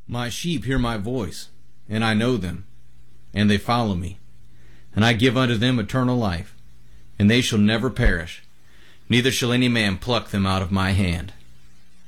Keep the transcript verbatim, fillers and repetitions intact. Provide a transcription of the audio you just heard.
My sheep hear my voice, and I know them, and they follow me. And I give unto them eternal life, and they shall never perish, neither shall any man pluck them out of my hand.